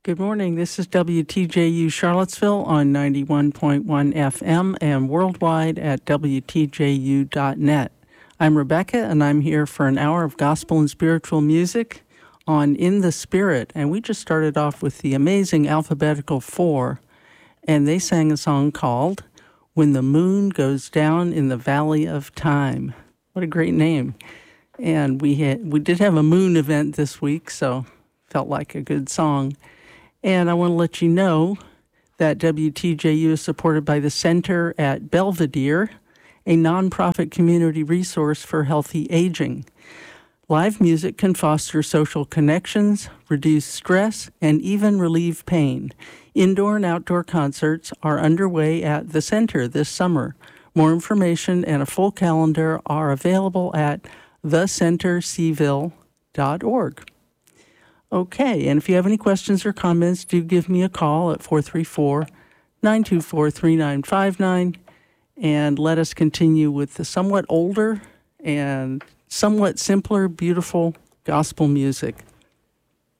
Good morning. This is WTJU Charlottesville on 91.1 FM and worldwide at WTJU.net. I'm Rebecca, and I'm here for an hour of gospel and spiritual music on In the Spirit. And we just started off with the amazing Alphabetical Four, and they sang a song called When the Moon Goes Down in the Valley of Time. What a great name. And we did have a moon event this week, so felt like a good song. And I want to let you know that WTJU is supported by the Center at Belvedere, a nonprofit community resource for healthy aging. Live music can foster social connections, reduce stress, and even relieve pain. Indoor and outdoor concerts are underway at the center this summer. More information and a full calendar are available at thecentercville.org. Okay, and if you have any questions or comments, do give me a call at 434-924-3959, and let us continue with the somewhat older and somewhat simpler, beautiful gospel music.